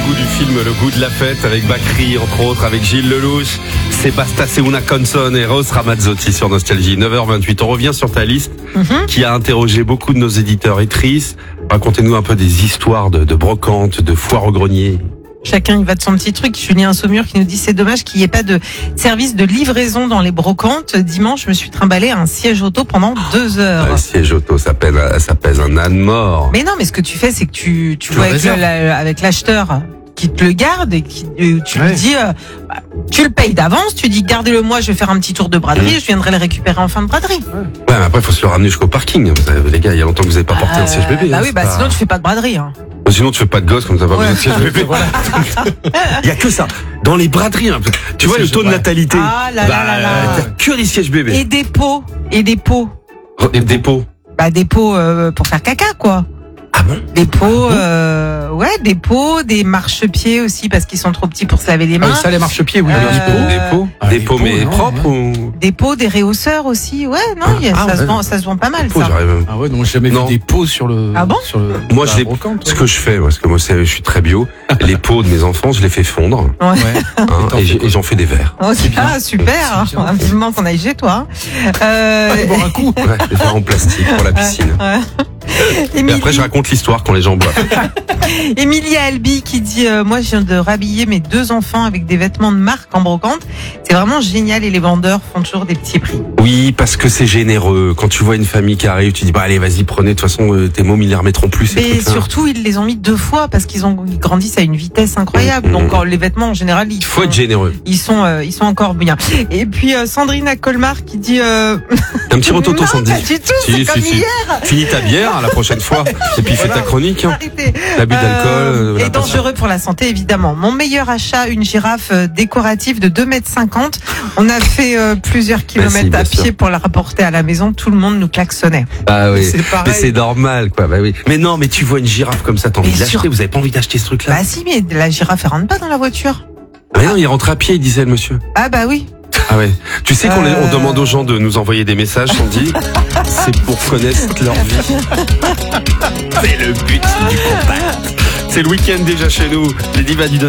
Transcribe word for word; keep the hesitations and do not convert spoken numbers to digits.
goût du film Le goût de la fête avec Bakri, entre autres, avec Gilles Lelouch, Sebasta Seuna Conson et Rose Ramazzotti sur Nostalgie. neuf heures vingt-huit. On revient sur ta liste mm-hmm. qui a interrogé beaucoup de nos éditeurs et éditrices. Racontez-nous un peu des histoires de, de brocantes, de foires au grenier. Chacun, il va de son petit truc. Julien Saumur qui nous dit c'est dommage qu'il n'y ait pas de service de livraison dans les brocantes. Dimanche, je me suis trimballé à un siège auto pendant deux heures. Un siège auto, ça pèse, ça pèse un âne mort. Mais non, mais ce que tu fais, c'est que tu, tu, Tu vois le avec, le- la- avec l'acheteur qui te le garde et qui, euh, tu Ouais. lui dis, euh, bah, tu le payes d'avance, tu dis gardez-le moi, je vais faire un petit tour de braderie, Mmh. je viendrai le récupérer en fin de braderie. Ouais, mais après, il faut se le ramener jusqu'au parking. Vous savez, les gars, il y a longtemps que vous n'avez pas porté un siège bébé. bah hein, oui, c'est bah pas- sinon tu fais pas de braderie. Hein. Sinon, tu fais pas de gosse comme ça, pas Ouais. besoin de siège bébé. Il y a que ça. Dans les braderies, un peu. Tu vois, le taux de ouais. natalité. Ah là là bah, là là. t'as que des sièges bébés. Et des pots, et des pots, Des dépôts. bah des pots euh, pour faire caca quoi. Ah bon? Des pots, euh, ouais, des pots, des marchepieds aussi parce qu'ils sont trop petits pour se laver les Ah, mains. ça, les marchepieds, oui. Euh, les pots. Des pots. Ah, Des les pots, pots, mais non, propres ou? Des pots, des réhausseurs aussi. Ouais, non, il y a- Ah, ça, ouais. se vend, ça se vend pas mal Des pots, ça. j'arrive. Ah ouais, non, j'ai jamais Non. vu des pots sur le. Ah bon sur le, Moi, sur je la l'ai- brocante, Ce ouais. que je fais, parce que moi, c'est- je suis très bio, les pots de mes enfants, je les fais fondre, Ouais. Ouais. hein, t'en et fais j'ai- quoi et j'en fais des verres. Ok, ah, super. C'est bien. Absolument qu'on aille chez toi. Euh, Allez boire un coup. Ouais, des verres en plastique pour la piscine. ouais. Et Émilie- après, je raconte l'histoire quand les gens boivent. Émilie Albi qui dit euh, moi je viens de rhabiller mes deux enfants avec des vêtements de marque en brocante. C'est vraiment génial et les vendeurs font toujours des petits prix. Oui, parce que c'est généreux. Quand tu vois une famille qui arrive, tu dis, bah, allez, vas-y, prenez. De toute façon, euh, tes mômes, ils les remettront plus. ces Mais trucs-là. surtout ils les ont mis deux fois parce qu'ils ont ils grandissent à une vitesse incroyable. Mmh. Donc euh, les vêtements en général ils Il faut sont, être généreux. ils sont euh, ils sont encore bien. Et puis euh, Sandrine Colmar qui dit euh, Un petit rototo, non, Sandy. pas du tout, Si, c'est si, comme si. hier. Finis ta bière la prochaine fois. Et puis fais ta chronique. hein. Arrêtez. L'abus d'alcool. Euh, euh, et la passion. dangereux pour la santé, évidemment. Mon meilleur achat, une girafe euh, décorative de deux mètres cinquante. On a fait euh, plusieurs kilomètres bien à pied sûr. pour la rapporter à la maison. Tout le monde nous klaxonnait. Ah oui. C'est pareil. Mais c'est normal, quoi. Bah oui. Mais non, mais tu vois une girafe comme ça, t'as envie Mais de l'acheter. sur- Vous avez pas envie d'acheter ce truc-là? Bah si, mais la girafe, elle rentre pas dans la voiture. Mais non, il rentre à pied, il disait le monsieur. Ah bah oui. Ah ouais. Tu sais qu'on les- Euh. on demande aux gens de nous envoyer des messages, Sandy. C'est pour connaître leur vie. C'est le but du compact. C'est le week-end déjà chez nous. Les divas du